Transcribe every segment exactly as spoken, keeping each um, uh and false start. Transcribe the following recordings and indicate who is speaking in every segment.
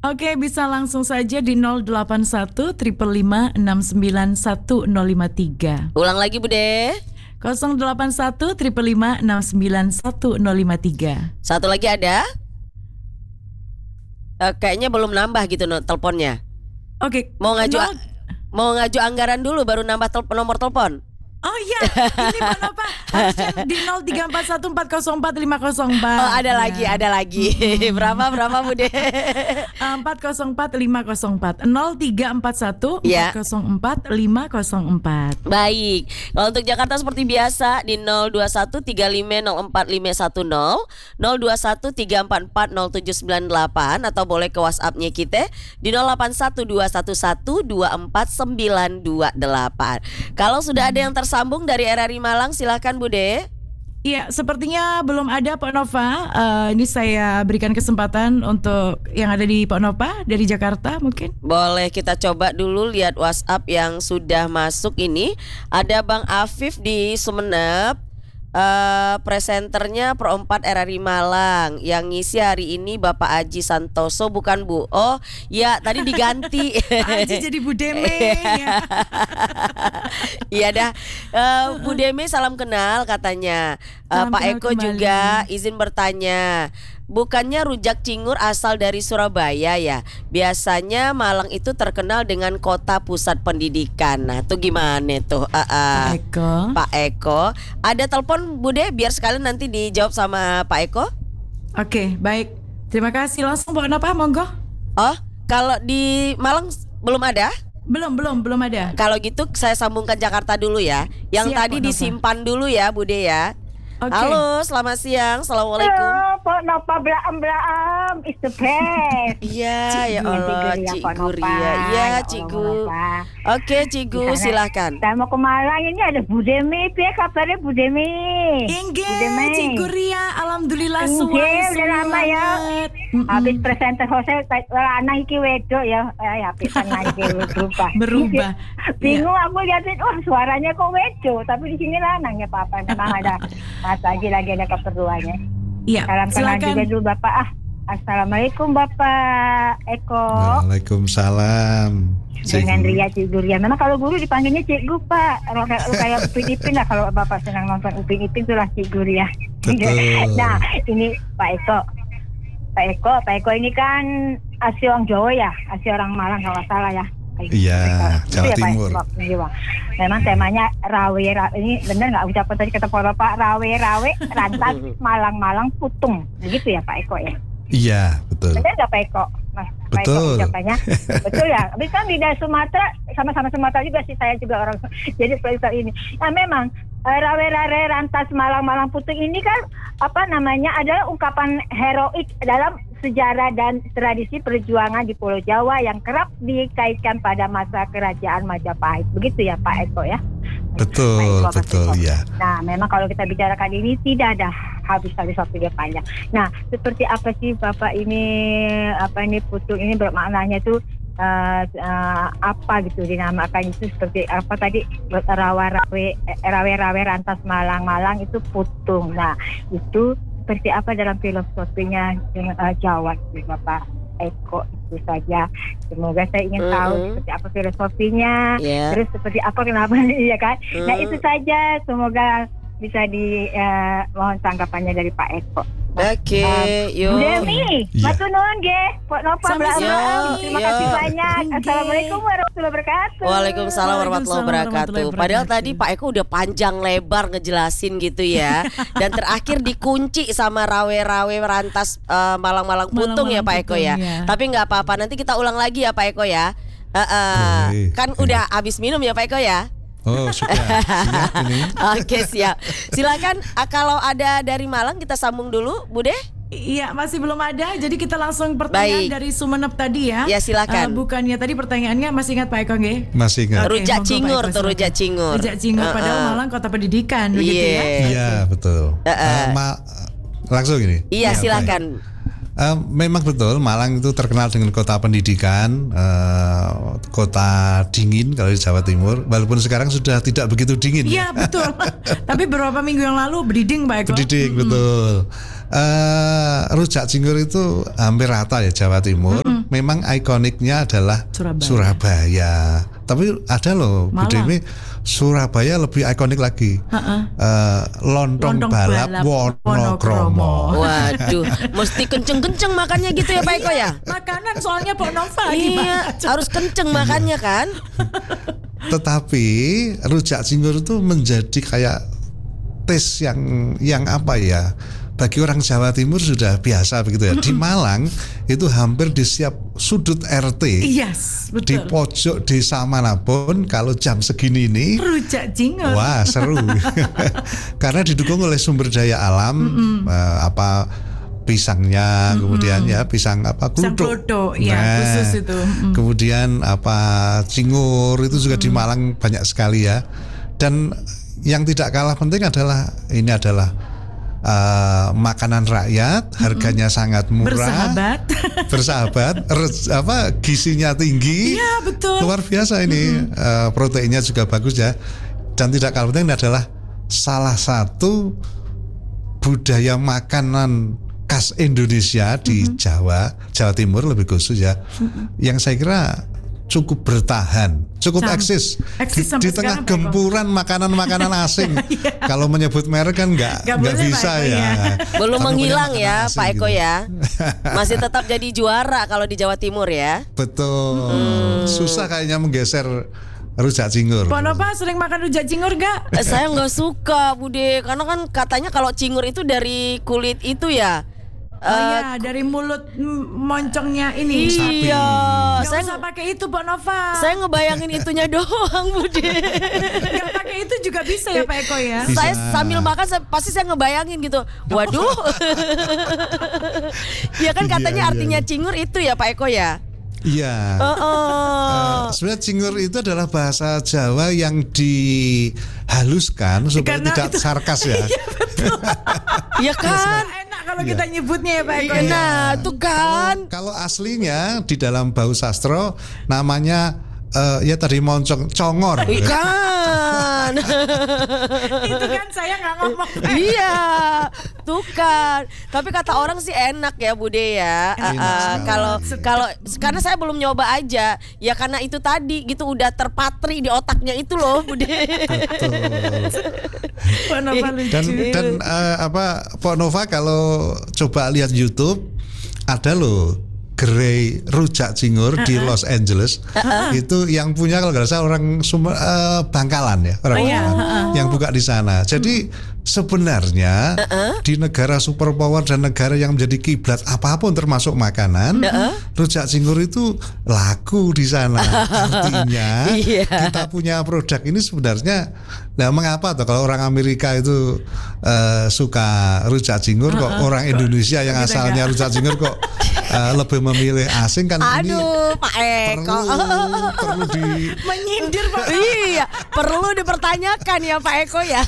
Speaker 1: Oke, bisa langsung saja di nol delapan satu lima lima enam sembilan satu nol lima tiga.
Speaker 2: Ulang lagi Bude.
Speaker 1: nol delapan satu lima lima enam sembilan satu nol lima tiga.
Speaker 2: Satu lagi ada? Uh, kayaknya belum nambah gitu no, teleponnya.
Speaker 1: Oke.
Speaker 2: Mau ngaju
Speaker 1: nol...
Speaker 2: mau ngaju anggaran dulu baru nambah tel- nomor telepon.
Speaker 1: Oh iya, ini Mbak Nova harusnya di nol tiga empat satu empat nol empat lima nol empat.
Speaker 2: Oh ada
Speaker 1: ya.
Speaker 2: lagi, ada lagi. Hmm. Berapa berapa Bude?
Speaker 1: empat nol empat lima nol empat nol tiga empat satu
Speaker 2: ya.
Speaker 1: empat nol empat lima nol empat.
Speaker 2: Baik. Kalau untuk Jakarta seperti biasa di nol dua satu tiga lima nol empat lima satu nol, nol dua satu tiga empat empat nol tujuh sembilan delapan atau boleh ke WhatsApp-nya kita di nol delapan satu dua satu satu dua empat sembilan dua delapan. Kalau sudah ada yang tersambung sambung dari R R I Malang, silahkan Bude.
Speaker 1: Iya, sepertinya belum ada Pak Nova. Uh, ini saya berikan kesempatan untuk yang ada di Pak Nova dari Jakarta mungkin.
Speaker 2: Boleh kita coba dulu lihat WhatsApp yang sudah masuk ini. Ada Bang Afif di Sumeneb. Uh, presenternya Pro empat R R I Malang. Yang ngisi hari ini Bapak Aji Santoso, bukan Bu. Oh ya, tadi diganti.
Speaker 1: Pak Aji jadi Bu Deme.
Speaker 2: Iya dah, uh, Bu Deme salam kenal katanya. uh, Pak Eko kembali. Juga izin bertanya, bukannya rujak cingur asal dari Surabaya ya? Biasanya Malang itu terkenal dengan kota pusat pendidikan. Nah tuh gimana tuh uh, uh,
Speaker 1: Pak Eko
Speaker 2: Pak Eko, ada telepon Bude biar sekalian nanti dijawab sama Pak Eko.
Speaker 1: Oke baik, terima kasih. Langsung bawa apa monggo.
Speaker 2: Oh kalau di Malang belum ada?
Speaker 1: Belum, belum, belum ada.
Speaker 2: Kalau gitu saya sambungkan Jakarta dulu ya. Yang
Speaker 1: Siap,
Speaker 2: tadi disimpan dulu ya Bude ya. Okay. Halo, selamat siang. Assalamualaikum.
Speaker 3: Halo, Pak Nova Blaam Blaam, is the best.
Speaker 2: Iya, ya Allah, Cik Guria. Iya, Cik Gu. Oke, Cik Gu, silahkan.
Speaker 3: Saya mau ke Malang, ini ada Bu Demi, ya kabarnya Bu Demi.
Speaker 1: Inge, Cik Guria, alhamdulillah
Speaker 3: suwe. Inge, udah lama ya. Habis presenter Jose, anak iki wedok ya, ya pisan lagi berubah.
Speaker 1: Berubah.
Speaker 3: Bingung aku liatin, wah suaranya kok wedok, tapi di sini lanang ya Papa, memang ada. Lagi lagi ada keperluannya.
Speaker 1: Iya.
Speaker 3: Salam kenal juga dulu Bapak. Ah, assalamualaikum Bapak Eko.
Speaker 4: Waalaikumsalam.
Speaker 3: Dengan Ria Cik Guria. Memang kalau guru dipanggilnya Cik Gu Pak. Kalau kayak Upin Ipin lah, kalau Bapak senang nonton Upin Ipin itulah Cik Guria. Nah ini Pak Eko. Pak Eko, Pak Eko ini kan asli orang Jawa ya, asli orang Malang kalau salah ya.
Speaker 4: Iya, Jawa Timur.
Speaker 3: Ya, memang temanya rawe, rawe ini benar nggak ucapan tadi kata Pak rawe rawe rantas Malang Malang Putung, begitu ya Pak Eko ya?
Speaker 4: Iya betul.
Speaker 3: Benar nggak Pak Eko? Mas, Pak Eko ucapannya betul ya. Tapi kan di daerah Sumatera sama-sama Sumatera juga sih, saya juga orang jadi seperti ini. Nah memang rawe rawe rantas Malang Malang Putung ini kan apa namanya adalah ungkapan heroik dalam sejarah dan tradisi perjuangan di Pulau Jawa yang kerap dikaitkan pada masa kerajaan Majapahit. Begitu ya Pak Eko ya?
Speaker 4: Betul, Eko, betul Eko. Ya.
Speaker 3: Nah memang kalau kita bicarakan ini tidak ada habis-habis waktu dia panjang. Nah seperti apa sih Bapak ini, apa ini Putung ini bermaknanya tuh uh, uh, apa gitu dinamakan itu seperti apa tadi rawa-rawe rawe-rawe rantas Malang-Malang itu Putung. Nah itu seperti apa dalam filosofinya uh, Jawa sih Bapak Eko, itu saja. Semoga saya ingin mm-hmm. tahu seperti apa filosofinya, yeah. terus seperti apa kenapa ya kan. Mm-hmm. Nah itu saja, semoga bisa di uh, mohon tanggapannya dari Pak Eko.
Speaker 2: Oke, okay, yuk.
Speaker 3: Bu Demi,
Speaker 4: yeah.
Speaker 3: matur nuwun nggih. Pak Nova Blaam. Terima
Speaker 2: yo.
Speaker 3: kasih banyak. Assalamualaikum warahmatullahi wabarakatuh.
Speaker 2: Waalaikumsalam warahmatullahi wabarakatuh. Padahal tadi Pak Eko udah panjang lebar ngejelasin gitu ya. Dan terakhir dikunci sama rawe-rawe rantas uh, Malang-Malang Putung ya Pak Eko ya. ya. Tapi nggak apa-apa, nanti kita ulang lagi ya Pak Eko ya. Uh, uh, kan udah habis minum ya Pak Eko ya.
Speaker 4: Oh sudah siap ini.
Speaker 2: Oke siap. Silakan uh, kalau ada dari Malang kita sambung dulu Bude.
Speaker 1: Iya masih belum ada. Jadi kita langsung pertanyaan Baik. dari Sumeneb tadi ya.
Speaker 2: Ya silakan.
Speaker 1: Uh, bukannya tadi pertanyaannya masih ingat Pak Eko nggih?
Speaker 4: Masih ingat.
Speaker 2: Okay, rujak cingur tuh rujak cingur.
Speaker 1: Rujak cingur uh-uh. padahal Malang kota pendidikan begitu
Speaker 2: yeah.
Speaker 1: ya.
Speaker 4: Iya betul.
Speaker 2: Uh-uh.
Speaker 4: Uh, ma- langsung ini.
Speaker 2: Iya ya, silakan.
Speaker 4: Uh, memang betul Malang itu terkenal dengan kota pendidikan, uh, kota dingin kalau di Jawa Timur. Walaupun sekarang sudah tidak begitu dingin.
Speaker 1: Iya betul. Tapi beberapa minggu yang lalu berdiding Pak Eko.
Speaker 4: Berdiding mm-hmm. betul. Uh, rujak cingur itu hampir rata ya Jawa Timur. Mm-hmm. memang ikoniknya adalah
Speaker 1: Surabaya.
Speaker 4: Surabaya. Tapi ada loh Bu
Speaker 1: Malang.
Speaker 4: Demi, Surabaya lebih ikonik lagi.
Speaker 1: Heeh.
Speaker 4: Eh, lontong,
Speaker 1: Lontong
Speaker 4: balap,
Speaker 1: balap
Speaker 4: Wonokromo.
Speaker 2: Waduh, mesti kenceng-kenceng makannya gitu ya Pak Eko ya?
Speaker 1: Makanan soalnya Pak Nova
Speaker 2: Iya,
Speaker 1: gimana?
Speaker 2: harus kenceng makannya kan?
Speaker 4: Tetapi rujak cingur itu menjadi kayak tes yang yang apa ya? Bagi orang Jawa Timur sudah biasa begitu ya. Di Malang itu hampir di setiap sudut R T,
Speaker 1: Yes,
Speaker 4: di
Speaker 1: betul.
Speaker 4: pojok desa manapun kalau jam segini ini,
Speaker 1: Rujak cingur.
Speaker 4: wah seru. Karena didukung oleh sumber daya alam, eh, apa pisangnya, kemudian ya pisang apa
Speaker 1: Pisang
Speaker 4: kluduk.
Speaker 1: kluduk, ya, khusus itu. Mm.
Speaker 4: Kemudian apa cingur itu juga di Malang banyak sekali ya. Dan yang tidak kalah penting adalah ini adalah uh, makanan rakyat, harganya sangat murah,
Speaker 1: Bersahabat.
Speaker 4: bersahabat, res- apa gizinya tinggi,
Speaker 1: Iya, betul.
Speaker 4: luar biasa ini. Uh, proteinnya juga bagus ya. Dan tidak kalah penting adalah salah satu budaya makanan khas Indonesia di Jawa, Jawa Timur lebih khusus ya, yang saya kira cukup bertahan, cukup
Speaker 1: Sam-
Speaker 4: eksis,
Speaker 1: eksis
Speaker 4: di,
Speaker 1: sampai
Speaker 4: di tengah
Speaker 1: sekarang, Pak Eko.
Speaker 4: gempuran makanan-makanan asing. Kalau menyebut merek kan nggak
Speaker 1: Nggak
Speaker 4: nggak
Speaker 1: boleh,
Speaker 4: bisa
Speaker 1: Pak Eko,
Speaker 4: ya.
Speaker 1: ya.
Speaker 2: Belum
Speaker 4: Tapi
Speaker 2: menghilang
Speaker 4: punya
Speaker 2: ya
Speaker 4: makanan asing
Speaker 2: Pak Eko
Speaker 4: gitu.
Speaker 2: ya. Masih tetap jadi juara kalau di Jawa Timur ya.
Speaker 4: Betul, susah kayaknya menggeser rujak cingur.
Speaker 1: Pak Nova sering makan rujak cingur gak?
Speaker 2: Eh, Saya nggak suka Bude, karena kan katanya kalau cingur itu dari kulit itu ya.
Speaker 1: Oh
Speaker 2: Eh,
Speaker 1: iya, dari mulut mm, moncongnya ini.
Speaker 4: Sapi.
Speaker 2: Iya,
Speaker 1: Gak
Speaker 2: saya
Speaker 1: usah pakai itu Pak Nova.
Speaker 2: saya ngebayangin itunya doang Bude.
Speaker 1: Gak pakai itu juga bisa ya Pak Eko ya.
Speaker 4: Bisa.
Speaker 2: Saya sambil makan saya, pasti saya ngebayangin gitu. Waduh. Ya kan katanya
Speaker 4: Iya, iya.
Speaker 2: artinya cingur itu ya Pak Eko ya.
Speaker 4: Iya.
Speaker 2: Oh, oh.
Speaker 4: Eh, sebenarnya cingur itu adalah bahasa Jawa yang dihaluskan supaya
Speaker 1: Karena
Speaker 4: tidak
Speaker 1: itu-
Speaker 4: sarkas ya.
Speaker 2: Ya kan.
Speaker 1: Enak kalau kita nyebutnya ya Pak Eko.
Speaker 2: Iya,
Speaker 1: ya.
Speaker 2: nah, tuh kan.
Speaker 4: Kalau aslinya di dalam bau sastro namanya eh, ya tadi moncong congor.
Speaker 2: Kan.
Speaker 1: Itu kan saya nggak ngomong.
Speaker 2: Iya, tuh kan. Tapi kata orang sih enak ya Bude ya.
Speaker 4: Enak
Speaker 2: Ah, ah,
Speaker 4: sekali.
Speaker 2: Kalau kalau karena saya belum nyoba aja. Ya karena itu tadi gitu udah terpatri di otaknya itu loh Bude.
Speaker 4: Betul.
Speaker 1: Pak Nova lucu.
Speaker 4: Dan dan eh, apa Pak Nova kalau coba lihat YouTube ada loh gerai rujak cingur di Los Angeles. Itu yang punya kalau nggak salah orang Sumer, eh, Bangkalan ya, orang
Speaker 1: Oh, iya.
Speaker 4: Bangkalan yang buka di sana. Jadi sebenarnya di negara superpower dan negara yang menjadi kiblat apapun termasuk makanan, rujak cingur itu laku di sana. Artinya
Speaker 2: Iya.
Speaker 4: kita punya produk ini sebenarnya, nah mengapa tuh kalau orang Amerika itu eh, suka rujak cingur, kok orang Indonesia yang
Speaker 1: Kita
Speaker 4: asalnya rujak cingur kok eh, lebih memilih asing kan ini
Speaker 2: Aduh, Pak Eko.
Speaker 4: perlu perlu di
Speaker 1: Menyindir Pak.
Speaker 2: Iya, perlu dipertanyakan ya Pak Eko ya.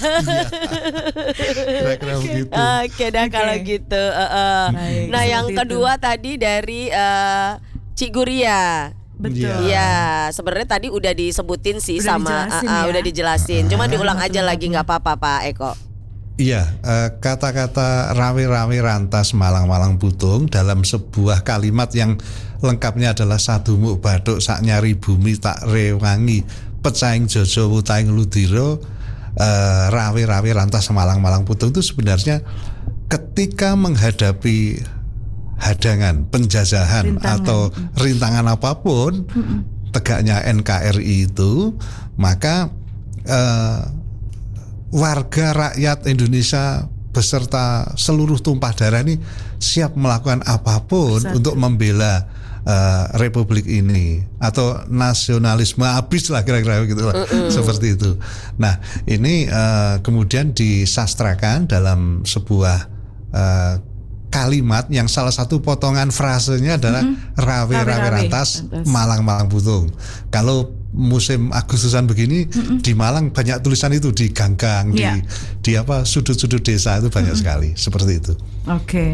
Speaker 4: kira-kira begitu.
Speaker 2: Oke dah
Speaker 1: Oke.
Speaker 2: kalau gitu. eh, eh.
Speaker 1: Baik,
Speaker 2: Nah yang
Speaker 1: seperti
Speaker 2: kedua tadi dari eh, Cik Guria.
Speaker 1: Betul.
Speaker 4: Iya.
Speaker 2: Iya, sebenarnya tadi udah disebutin sih
Speaker 1: Udah
Speaker 2: sama
Speaker 1: dijelasin
Speaker 2: ah, ah,
Speaker 1: ya.
Speaker 2: udah dijelasin. Cuma diulang aja
Speaker 1: betul,
Speaker 2: lagi
Speaker 1: betul.
Speaker 2: nggak apa-apa Pak Eko.
Speaker 4: Iya, eh, kata-kata rawi-rawi rantas malang-malang butung dalam sebuah kalimat yang lengkapnya adalah sadumuk bathuk sak nyari bumi tak rewangi pecaing jojo wutaing ludiro. eh, rawi-rawi rantas malang-malang butung itu sebenarnya ketika menghadapi hadangan, penjajahan
Speaker 1: Rintangan.
Speaker 4: atau rintangan apapun, tegaknya N K R I itu, maka eh, warga rakyat Indonesia beserta seluruh tumpah darah ini siap melakukan apapun
Speaker 1: Satu.
Speaker 4: untuk membela uh, Republik ini atau nasionalisme habis lah kira-kira gitu lah, seperti itu. Nah ini uh, kemudian disastrakan dalam sebuah uh, kalimat yang salah satu potongan frasenya adalah rawe-rawe
Speaker 1: Rawe-rawe
Speaker 4: rantas
Speaker 1: rantas.
Speaker 4: Malang-Malang butung. Kalau musim Agustusan begini di Malang banyak tulisan itu di gang-gang,
Speaker 1: Iya.
Speaker 4: di di apa sudut-sudut desa itu banyak sekali seperti itu.
Speaker 1: Oke.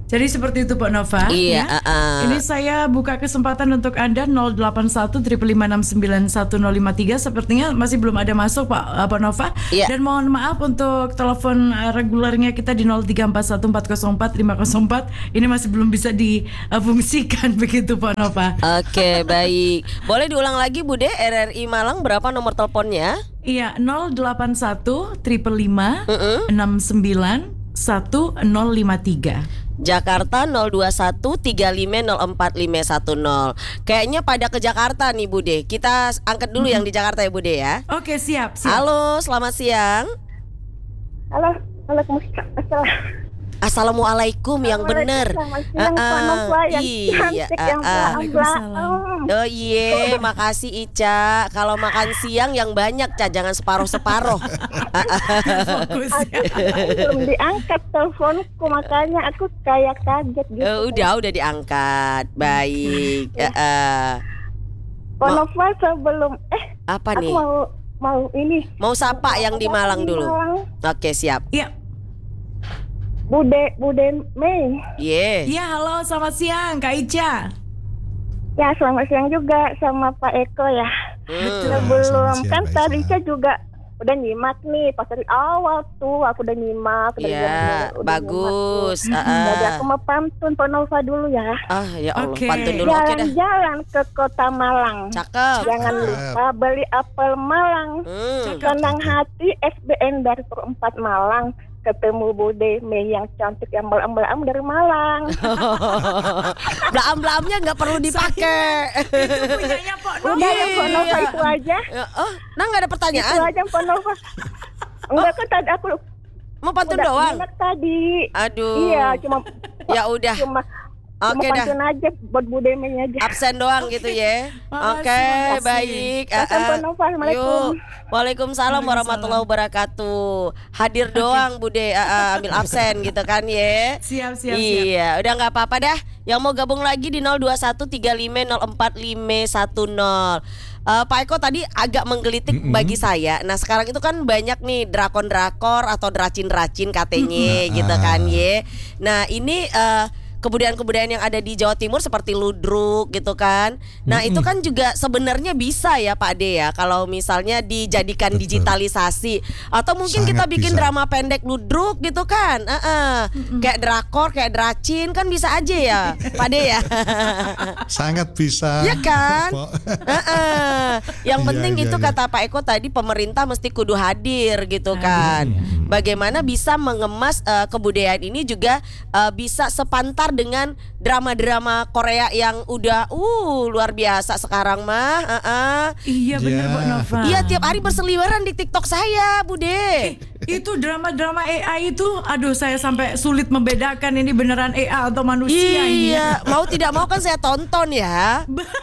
Speaker 1: Jadi seperti itu Pak Nova.
Speaker 2: Iya,
Speaker 1: ya.
Speaker 2: uh-uh.
Speaker 1: Ini saya buka kesempatan untuk Anda nol delapan satu lima lima enam sembilan satu nol lima tiga. Sepertinya masih belum ada masuk Pak uh, Pak Nova.
Speaker 2: Iya.
Speaker 1: Dan mohon maaf untuk telepon uh, regulernya kita di nol tiga empat satu empat nol empat lima nol empat. Ini masih belum bisa difungsikan begitu Pak Nova.
Speaker 2: Oke, baik. Boleh diulang lagi Bude, R R I Malang berapa nomor teleponnya?
Speaker 1: Iya, nol delapan satu lima lima
Speaker 2: Mm-mm.
Speaker 1: enam sembilan satu nol lima tiga.
Speaker 2: Jakarta nol dua satu tiga lima nol empat lima satu nol. Kayaknya pada ke Jakarta nih Bude. Kita angkat dulu yang di Jakarta ya Bude ya.
Speaker 1: Oke, siap, siap.
Speaker 2: Halo, selamat siang.
Speaker 3: Halo, Waalaikumsalam.
Speaker 2: Assalamualaikum yang bener.
Speaker 3: Selamat siang, Pak
Speaker 2: Ah, ah,
Speaker 3: Nova yang
Speaker 2: iya,
Speaker 3: cantik, yang
Speaker 2: ah, ah.
Speaker 3: belang-belang.
Speaker 2: Oh iya, makasih Ica. Kalau makan siang yang banyak, Ca, jangan separuh-separuh.
Speaker 1: Fokus ya.
Speaker 3: Belum diangkat teleponku, makanya aku kayak kaget gitu.
Speaker 2: Eh, udah, udah diangkat. Baik. Eh, eh.
Speaker 3: Pak Nova sebelum eh
Speaker 2: Apa
Speaker 3: aku
Speaker 2: nih?
Speaker 3: mau mau ini
Speaker 2: Mau sapa yang di Malang
Speaker 3: Di
Speaker 2: dulu.
Speaker 3: Malang.
Speaker 2: Oke, siap.
Speaker 1: Iya.
Speaker 3: Bude Bude Mei.
Speaker 2: Ye.
Speaker 1: Iya, halo, selamat siang Kak Ica.
Speaker 3: Ya, selamat siang juga sama Pak Eko ya.
Speaker 2: Hmm.
Speaker 3: Sebelum
Speaker 4: selamat siang,
Speaker 3: kan
Speaker 4: Pak
Speaker 3: tadi
Speaker 4: Ica.
Speaker 3: saya juga udah nyimak nih pas dari awal tuh aku udah nyimak. dari
Speaker 2: Iya,
Speaker 3: jam- udah
Speaker 2: bagus.
Speaker 3: nyimak tuh.
Speaker 2: Ah,
Speaker 3: Jadi
Speaker 2: ah.
Speaker 3: aku mau pantun Pak Nova dulu ya.
Speaker 2: Ah, ya Allah,
Speaker 1: Oke.
Speaker 2: pantun dulu. Oke dah.
Speaker 3: Jalan-jalan ke kota Malang.
Speaker 2: Cakep.
Speaker 3: Jangan lupa beli apel Malang.
Speaker 2: Hmm.
Speaker 3: Senang hati S B N dari Perempat Malang. Ketemu Bude Mei yang cantik yang belam-belam dari Malang.
Speaker 2: Belam-belamnya nggak perlu dipakai.
Speaker 1: Itu punyanya Pak Nova.
Speaker 3: Udah ya Pak Nova
Speaker 2: Iya.
Speaker 3: itu aja.
Speaker 2: Ya, oh, nah nggak ada
Speaker 3: Itu
Speaker 2: pertanyaan.
Speaker 3: aja Pak Nova. Enggak kan tadi aku
Speaker 2: Mau pantun
Speaker 3: udah
Speaker 2: doang.
Speaker 3: ingat tadi.
Speaker 2: Aduh.
Speaker 3: Iya, cuma
Speaker 2: Ya udah.
Speaker 3: cuma
Speaker 2: Oke
Speaker 3: cuma
Speaker 2: dah.
Speaker 3: pantun aja buat Bude Mei aja.
Speaker 2: Absen doang gitu ya.
Speaker 1: Makasih,
Speaker 2: Oke,
Speaker 1: makasih.
Speaker 2: baik.
Speaker 3: Makasih,
Speaker 2: Ah, ah.
Speaker 3: Pak Nova. Assalamualaikum.
Speaker 2: Yuk. Waalaikumsalam warahmatullahi wabarakatuh. Hadir doang Bude, ah, ah, ambil absen gitu kan ya.
Speaker 1: Siap, siap, siap.
Speaker 2: Iya, udah nggak apa-apa dah. Yang mau gabung lagi di nol dua satu tiga lima nol empat lima satu nol. Eh, Pak Eko tadi agak menggelitik bagi saya. Nah sekarang itu kan banyak nih drakon-drakor atau dracin-dracin katanya gitu kan ye. Nah ini eh, kebudayaan-kebudayaan yang ada di Jawa Timur seperti ludruk gitu kan. Nah itu kan juga sebenarnya bisa ya Pak De ya, kalau misalnya dijadikan
Speaker 4: Betul.
Speaker 2: digitalisasi. Atau mungkin
Speaker 4: Sangat
Speaker 2: kita bikin
Speaker 4: bisa.
Speaker 2: drama pendek ludruk gitu kan. Heeh. Kayak drakor, kayak dracin kan bisa aja ya Pak De ya.
Speaker 4: Sangat bisa.
Speaker 2: Iya kan?
Speaker 4: Pok.
Speaker 2: Heeh. Yang
Speaker 4: Iya,
Speaker 2: penting
Speaker 4: iya,
Speaker 2: itu
Speaker 4: iya.
Speaker 2: kata Pak Eko tadi, pemerintah mesti kudu hadir gitu kan. Bagaimana bisa mengemas eh, kebudayaan ini juga eh, bisa sepantar dengan drama-drama Korea yang udah uh luar biasa sekarang mah. Heeh.
Speaker 1: Iya benar
Speaker 4: Ya.
Speaker 1: Pak Nova.
Speaker 2: Iya tiap hari berseliweran di TikTok saya, Bude.
Speaker 1: Itu drama-drama A I itu, aduh saya sampai sulit membedakan ini beneran A I atau manusia ini.
Speaker 2: Iya, mau tidak mau kan saya tonton ya.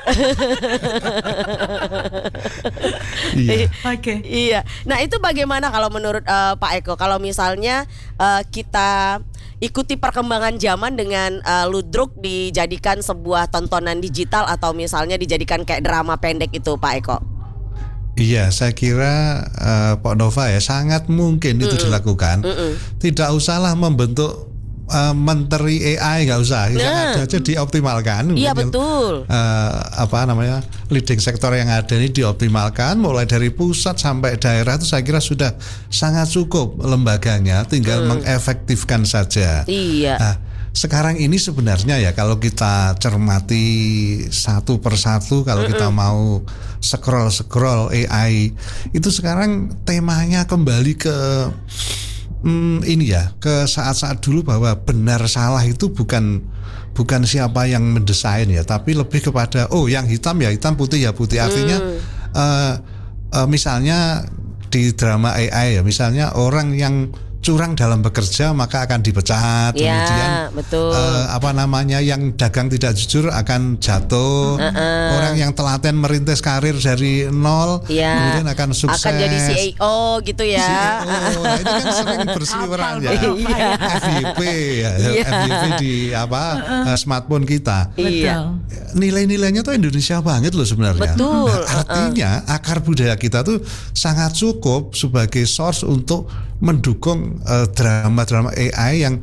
Speaker 4: Iya.
Speaker 1: Oke.
Speaker 2: Iya. Nah, itu bagaimana kalau menurut eh, Pak Eko, kalau misalnya eh, kita ikuti perkembangan zaman dengan eh, ludruk dijadikan sebuah tontonan digital atau misalnya dijadikan kayak drama pendek itu Pak Eko?
Speaker 4: Iya, saya kira eh, Pak Nova ya sangat mungkin itu dilakukan. Tidak usahlah membentuk eh, menteri A I, nggak usah. Yang
Speaker 2: Nah.
Speaker 4: ada aja dioptimalkan.
Speaker 2: Iya
Speaker 4: Mungkin,
Speaker 2: betul.
Speaker 4: eh, apa namanya leading sektor yang ada ini dioptimalkan mulai dari pusat sampai daerah itu saya kira sudah sangat cukup lembaganya, tinggal mengefektifkan saja.
Speaker 2: Iya.
Speaker 4: Nah, sekarang ini sebenarnya ya kalau kita cermati satu persatu, kalau kita mau scroll scroll A I itu sekarang temanya kembali ke hmm, ini ya, ke saat-saat dulu bahwa benar salah itu bukan bukan siapa yang mendesain ya, tapi lebih kepada oh yang hitam ya hitam, putih ya putih. Artinya eh, eh, misalnya di drama A I ya, misalnya orang yang curang dalam bekerja maka akan dipecat.
Speaker 2: Ya,
Speaker 4: Kemudian
Speaker 2: betul.
Speaker 4: eh, apa namanya yang dagang tidak jujur akan jatuh. Orang yang telaten merintis karir dari nol
Speaker 2: Iya.
Speaker 4: kemudian akan sukses.
Speaker 2: Akan jadi C E O gitu ya.
Speaker 4: C E O. Nah, itu kan sering berseliweran ya.
Speaker 2: Iya.
Speaker 4: F Y P ya,
Speaker 2: Iya.
Speaker 4: F Y P di apa eh, smartphone kita.
Speaker 2: Iya.
Speaker 4: Nilai-nilainya tuh Indonesia banget loh sebenarnya.
Speaker 2: Betul.
Speaker 4: Nah, artinya akar budaya kita tuh sangat cukup sebagai source untuk mendukung eh, drama-drama A I yang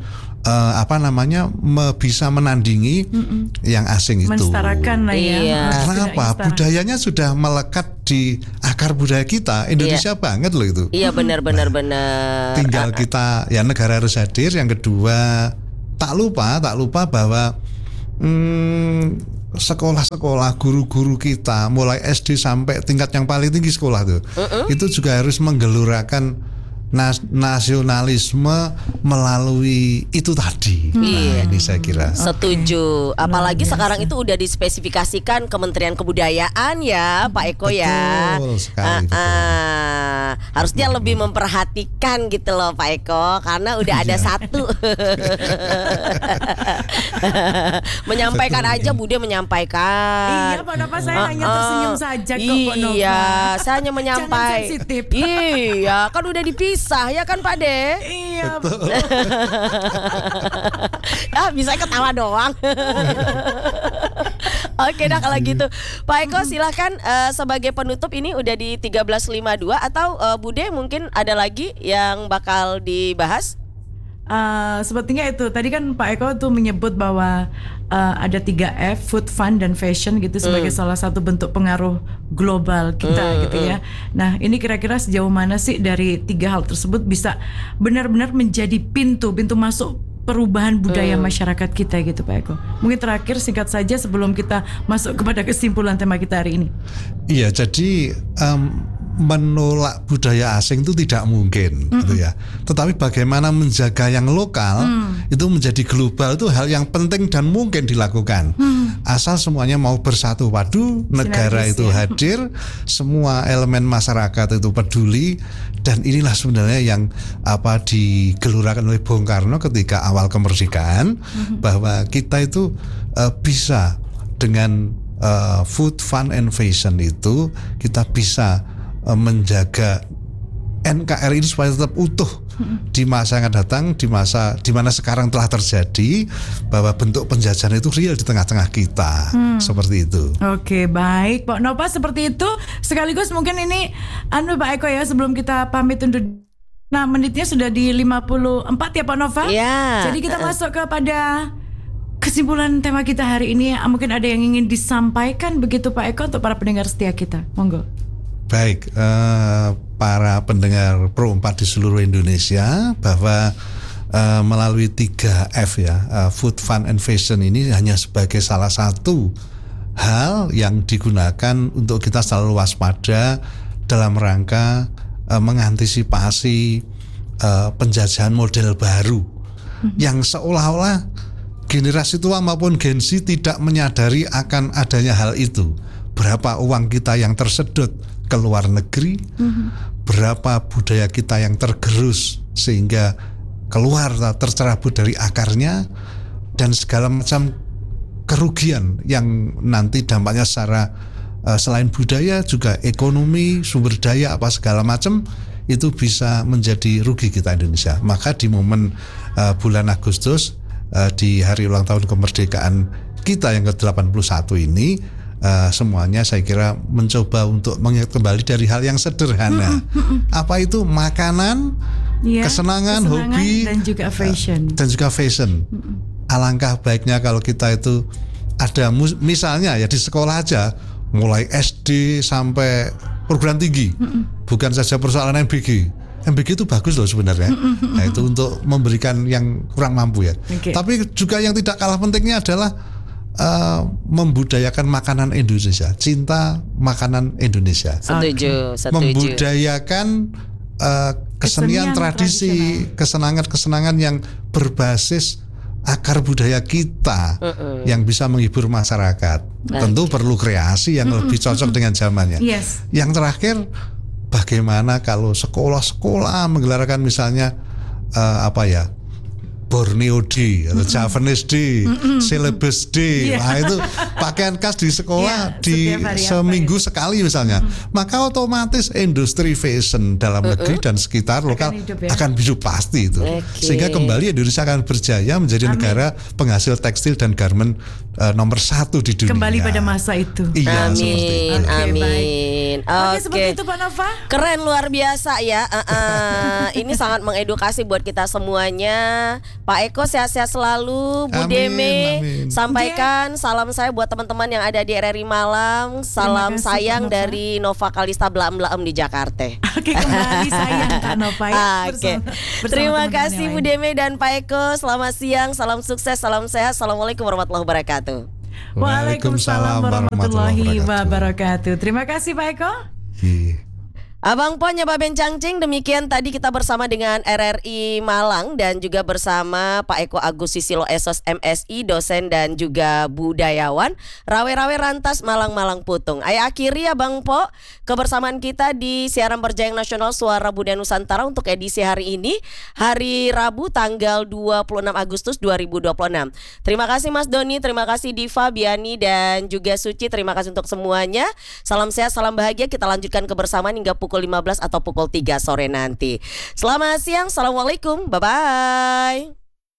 Speaker 4: uh, apa namanya me, bisa menandingi Mm-mm. yang asing itu.
Speaker 1: Mensetarakan lah ya.
Speaker 2: Iya.
Speaker 4: Karena apa? Budayanya sudah melekat di akar budaya kita. Indonesia iya. banget loh itu.
Speaker 2: Iya benar-benar nah, benar.
Speaker 4: Tinggal kita ya negara harus hadir. Yang kedua tak lupa tak lupa bahwa hmm, sekolah-sekolah guru-guru kita mulai S D sampai tingkat yang paling tinggi sekolah tuh uh-uh. itu juga harus menggelurakan Nas- nasionalisme melalui itu tadi. Hmm. Nah, ini saya kira.
Speaker 2: Setuju. Apalagi Luar sekarang itu udah dispesifikasikan Kementerian Kebudayaan ya, Pak Eko
Speaker 4: betul
Speaker 2: ya.
Speaker 4: Sekali,
Speaker 2: uh,
Speaker 4: betul.
Speaker 2: Uh, harusnya lebih memperhatikan gitu loh, Pak Eko, karena udah ada satu. Menyampaikan betul, aja, Bude menyampaikan.
Speaker 1: Iya, Pak Nova, saya uh, hanya tersenyum saja kok, Pak Nova.
Speaker 2: Iya, saya hanya menyampaikan. Iya, kan udah dipisah. Sah ya kan Pak De?
Speaker 1: Iya.
Speaker 2: Ah, bisa ketawa doang. Oke dah kalau gitu. Pak Eko silahkan uh, sebagai penutup ini udah di tiga belas lima puluh dua atau uh, Bude mungkin ada lagi yang bakal dibahas?
Speaker 1: Uh, sepertinya itu tadi kan Pak Eko tuh menyebut bahwa uh, ada tiga F, food, fun, dan fashion gitu sebagai mm. salah satu bentuk pengaruh global kita mm, gitu ya. Mm. Nah ini kira-kira sejauh mana sih dari tiga hal tersebut bisa benar-benar menjadi pintu pintu masuk perubahan budaya mm. masyarakat kita gitu Pak Eko. Mungkin terakhir singkat saja sebelum kita masuk kepada kesimpulan tema kita hari ini. Iya
Speaker 4: jadi um, menolak budaya asing itu tidak mungkin, mm-hmm. gitu ya. Tetapi bagaimana menjaga yang lokal mm. itu menjadi global itu hal yang penting dan mungkin dilakukan. Mm. Asal semuanya mau bersatu padu, negara Sinergis, itu ya. hadir, semua elemen masyarakat itu peduli, dan inilah sebenarnya yang apa digelurakan oleh Bung Karno ketika awal kemerdekaan mm-hmm. bahwa kita itu uh, bisa dengan uh, food, fun, and fashion itu kita bisa menjaga N K R I ini supaya tetap utuh hmm. di masa yang akan datang, di masa di mana sekarang telah terjadi bahwa bentuk penjajahan itu real di tengah-tengah kita hmm. seperti itu.
Speaker 1: Oke baik Pak Nova seperti itu sekaligus mungkin ini anu Pak Eko ya sebelum kita pamit undur. Nah menitnya sudah di lima puluh empat ya Pak Nova.
Speaker 2: Ya.
Speaker 1: Jadi kita uh. masuk kepada kesimpulan tema kita hari ini. Mungkin ada yang ingin disampaikan begitu Pak Eko untuk para pendengar setia kita. Monggo.
Speaker 4: Baik, eh, para pendengar Pro empat di seluruh Indonesia bahwa eh, melalui tiga F ya, eh, food, fun, and fashion ini hanya sebagai salah satu hal yang digunakan untuk kita selalu waspada dalam rangka eh, mengantisipasi eh, penjajahan model baru mm-hmm. yang seolah-olah generasi tua maupun Gen Z tidak menyadari akan adanya hal itu. Berapa uang kita yang tersedot ke luar negeri, mm-hmm. berapa budaya kita yang tergerus sehingga keluar tercerabut dari akarnya, dan segala macam kerugian yang nanti dampaknya secara uh, selain budaya juga ekonomi, sumber daya apa segala macam itu bisa menjadi rugi kita Indonesia. Maka di momen uh, bulan Agustus uh, di hari ulang tahun kemerdekaan kita yang ke delapan puluh satu ini, Uh, semuanya saya kira mencoba untuk mengingat kembali dari hal yang sederhana. Mm-hmm. Apa itu makanan, yeah, kesenangan, kesenangan, hobi,
Speaker 1: dan juga fashion.
Speaker 4: Uh, dan juga fashion. Mm-hmm. Alangkah baiknya kalau kita itu ada mus- misalnya ya di sekolah aja, mulai S D sampai perguruan tinggi, mm-hmm. bukan saja persoalan M B G. M B G itu bagus loh sebenarnya. Mm-hmm. Nah, itu untuk memberikan yang kurang mampu ya. Okay. Tapi juga yang tidak kalah pentingnya adalah Uh, membudayakan makanan Indonesia, cinta makanan Indonesia,
Speaker 2: setuju, setuju.
Speaker 4: Membudayakan uh, kesenian, kesenian tradisi, kesenangan-kesenangan yang berbasis akar budaya kita uh-uh. yang bisa menghibur masyarakat. Okay. Tentu perlu kreasi yang uh-uh. lebih cocok uh-uh. dengan zamannya.
Speaker 1: Yes.
Speaker 4: Yang terakhir, bagaimana kalau sekolah-sekolah menggelarkan misalnya uh, apa ya? Borneo Day atau mm-mm. Javanese Day, mm-mm. Syllabus Day, yeah. Nah itu pakaian khas di sekolah yeah, di seminggu ya. sekali misalnya, mm. maka otomatis industri fashion dalam mm-mm. negeri dan sekitar lokal akan hidup, ya? akan hidup pasti itu, okay. Sehingga kembali Indonesia akan berjaya menjadi Amin. negara penghasil tekstil dan garment uh, nomor satu di dunia.
Speaker 1: Kembali pada masa itu.
Speaker 4: Iya, seperti itu.
Speaker 2: Amin,
Speaker 1: Oke,
Speaker 2: amin.
Speaker 1: Oke,
Speaker 2: Oke.
Speaker 1: seperti itu Pak Nova.
Speaker 2: Keren, luar biasa ya. Uh, uh, ini sangat mengedukasi buat kita semuanya. Pak Eko sehat-sehat selalu. Bu
Speaker 4: Amin,
Speaker 2: Deme
Speaker 4: amin.
Speaker 2: sampaikan salam saya buat teman-teman yang ada di R R I Malang. Salam
Speaker 1: kasih,
Speaker 2: sayang
Speaker 1: Pak Nova.
Speaker 2: dari Nova Kalista Blaem-Blaem di Jakarta.
Speaker 1: Oke, kembali sayang Kak Nova ya.
Speaker 2: Oke.
Speaker 1: bersama- bersama
Speaker 2: Terima
Speaker 1: teman-teman
Speaker 2: kasih
Speaker 1: yang
Speaker 2: Bu
Speaker 1: lain.
Speaker 2: Deme dan Pak Eko. Selamat siang, salam sukses, salam sehat. Assalamualaikum warahmatullahi wabarakatuh.
Speaker 1: Waalaikumsalam warahmatullahi
Speaker 4: wabarakatuh.
Speaker 1: wabarakatuh. Terima kasih Pak Eko.
Speaker 4: Iya.
Speaker 2: Abang Pon Nyoba Bencangcing, demikian tadi kita bersama dengan R R I Malang dan juga bersama Pak Eko Agus Susilo S O S M S I, dosen dan juga budayawan Rawe-Rawe Rantas Malang-Malang Putung. Ayo akhiri ya Bang Po kebersamaan kita di siaran berjayang nasional Suara Budaya Nusantara untuk edisi hari ini, hari Rabu tanggal dua puluh enam Agustus dua ribu dua puluh enam. Terima kasih Mas Doni, terima kasih Diva, Biani dan juga Suci. Terima kasih untuk semuanya. Salam sehat, salam bahagia. Kita lanjutkan kebersamaan hingga pukul lima belas atau pukul tiga sore nanti. Selamat siang, assalamualaikum, bye-bye.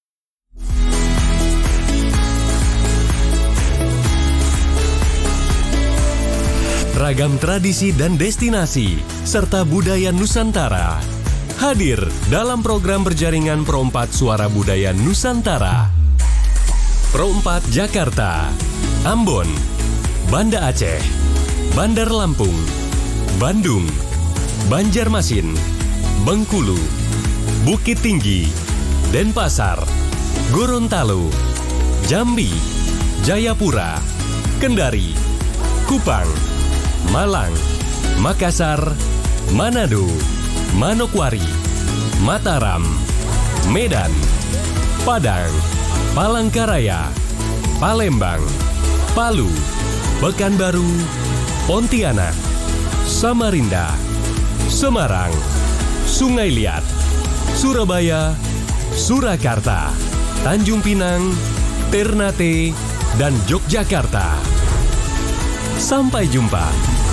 Speaker 5: Ragam tradisi dan destinasi serta budaya Nusantara hadir dalam program berjaringan Pro empat Suara Budaya Nusantara. Pro empat Jakarta, Ambon, Banda Aceh, Bandar Lampung, Bandung, Banjarmasin, Bengkulu, Bukit Tinggi, Denpasar, Gorontalo, Jambi, Jayapura, Kendari, Kupang, Malang, Makassar, Manado, Manokwari, Mataram, Medan, Padang, Palangkaraya, Palembang, Palu, Pekanbaru, Pontianak, Samarinda, Semarang, Sungai Liat, Surabaya, Surakarta, Tanjung Pinang, Ternate, dan Yogyakarta. Sampai jumpa.